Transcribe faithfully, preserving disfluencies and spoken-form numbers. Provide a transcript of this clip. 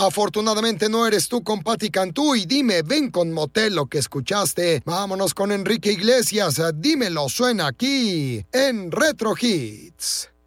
Afortunadamente no eres tú con Patti Cantú y Dime, ven con Motel, lo que escuchaste. Vámonos con Enrique Iglesias, Dímelo, suena aquí en Retro Hits.